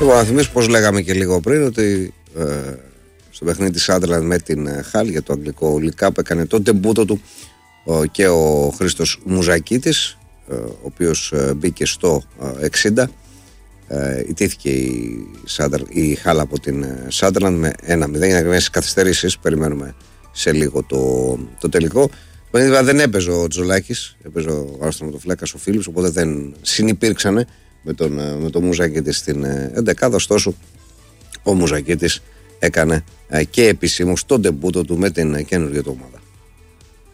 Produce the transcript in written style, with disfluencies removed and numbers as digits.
Λοιπόν, να θυμίσω πως λέγαμε και λίγο πριν ότι στο παιχνίδι της Sunderland με την Hull για το αγγλικό League Cup έκανε το ντεμπούτο του και ο Χρήστος Μουζακίτης, ο οποίος μπήκε στο 60. Ιτήθηκε η Hull από την Sunderland με 1-0. Για κάποιες καθυστερήσεις, περιμένουμε σε λίγο το τελικό. Δεν έπαιζε ο Τζολάκης, έπαιζε ο αστροματοφυλάκας ο Φίλιπς, οπότε δεν συνυπήρξανε με τον Μουζακίτη στην 11. Ωστόσο ο Μουζακίτης έκανε και επισήμως τον ντεμπούτο του με την καινούργια του ομάδα.